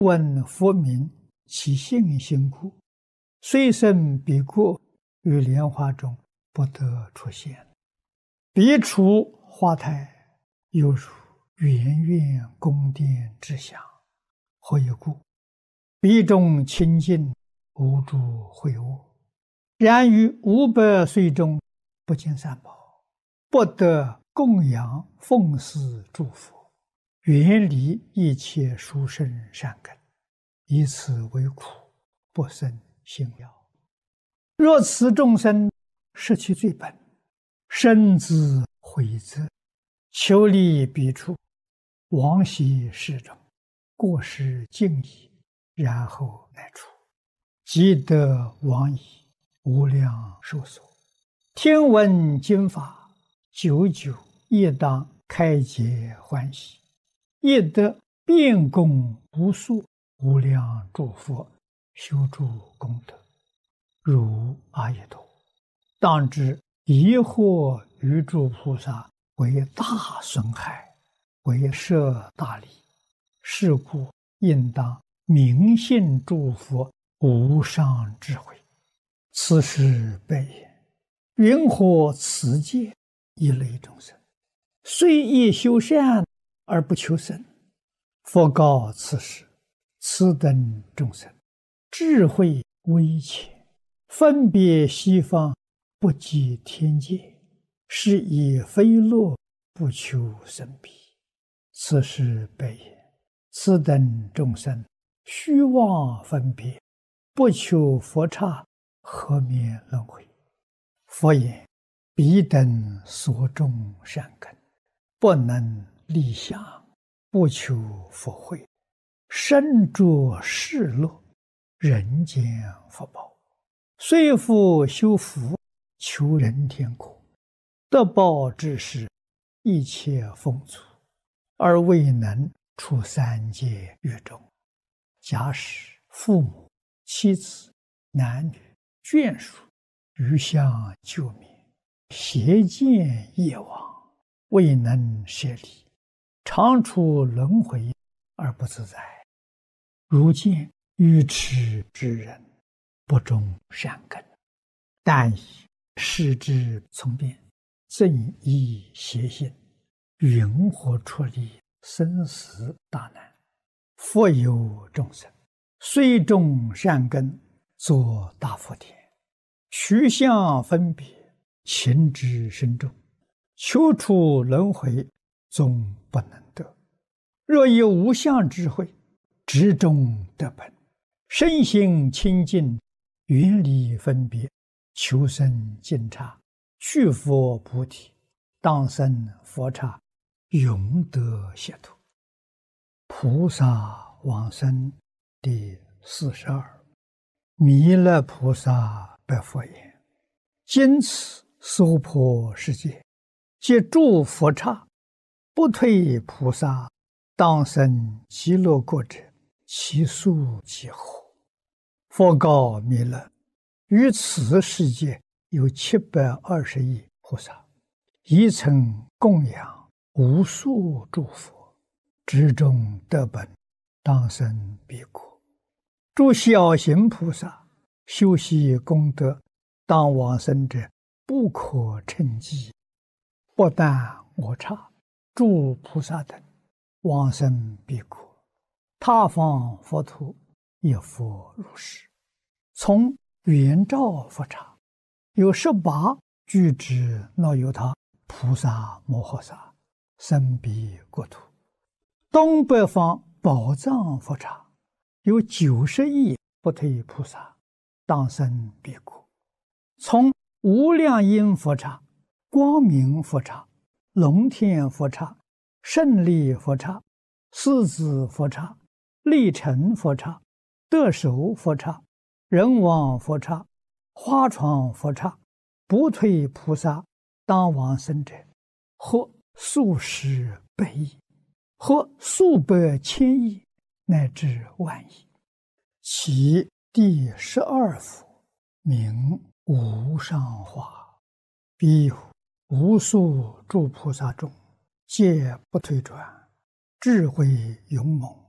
问佛名，其性心故，虽生彼国，于莲花中不得出现。彼处花台，犹如圆圆宫殿之祥。何以故？彼中清净，无诸秽物。然于500岁中，不见三宝，不得供养奉祀诸佛，远离一切殊胜善根，以此为苦，不生信了。若此众生失其最本，深自悔责，求离彼处，往昔世中，过失尽已，然后来处，即得往矣，无量寿所。听闻经法，久久亦当开解欢喜，亦得遍供无数无量诸佛，修诸功德，如阿逸多。当知疑惑于诸菩萨为大损害，为摄大利，是故应当明信诸佛无上智慧。此时悲言：云何此界一类众生，虽亦修善而不求生？佛告此时：此等众生智慧微浅，分别西方，不及天界，是以非乐不求生彼。此时悲言：此等众生虚妄分别，不求佛刹，何免轮回？佛言：彼等所种善根，不能立想，不求佛慧，身着世乐，人间福报，虽复修福，求人天国，得报之时，一切丰足，而未能出三界狱中。假使父母、妻子、男女、眷属余相救灭，邪见业往，未能舍离，常处轮回而不自在。如见愚痴之人，不种善根，但以视之从变，正依邪心，云何出离生死大难？复有众生，虽种善根，作大福田，取相分别，情之深重，求出轮回，终不能得。若以无相智慧，直中得本，身心清净，远离分别，求生净刹，去佛菩提，当生佛刹，永得解脱。菩萨往生第42。弥勒菩萨白佛言：今此娑婆世界，皆诸佛刹，不退菩萨，当生极乐国者，其数几何？佛告弥勒：于此世界有720亿菩萨，亦曾供养无数诸佛，直中得本，当生彼国。诸小行菩萨修习功德，当往生者不可称计。不但我刹，诸菩萨等往生彼国，他方佛土亦复如是。从圆照佛刹，有18具之那由他菩萨摩诃萨生彼国土。东北方宝藏佛刹，有90亿不退菩萨，当生彼国。从无量音佛刹、光明佛刹、龙天佛刹、胜利佛刹、狮子佛刹、力成佛刹、得手佛刹、人王佛刹、花床佛刹，不退菩萨当往生者，或数十百亿，或数百千亿，乃至万亿。其第12佛名无上化，彼有无数诸菩萨中，皆不退转，智慧勇猛，